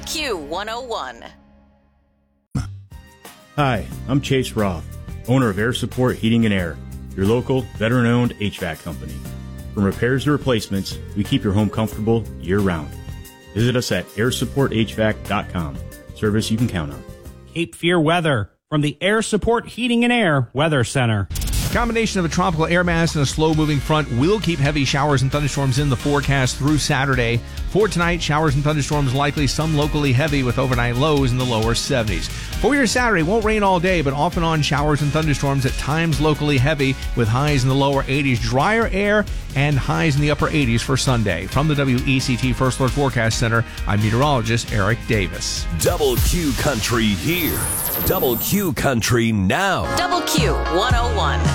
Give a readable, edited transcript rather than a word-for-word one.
Q 101. Hi, I'm Chase Roth, owner of Air Support Heating and Air, your local veteran-owned HVAC company. From repairs to replacements, we keep your home comfortable year-round. Visit us at airsupporthvac.com. Service you can count on. Cape Fear weather from the Air Support Heating and Air Weather Center. A combination of a tropical air mass and a slow-moving front will keep heavy showers and thunderstorms in the forecast through Saturday. For tonight, showers and thunderstorms likely, some locally heavy with overnight lows in the lower 70s. For your Saturday, won't rain all day, but off and on showers and thunderstorms at times locally heavy with highs in the lower 80s. Drier air and highs in the upper 80s for Sunday. From the WECT First Alert Forecast Center, I'm meteorologist Eric Davis. Double Q Country here. Double Q Country now. Double Q 101.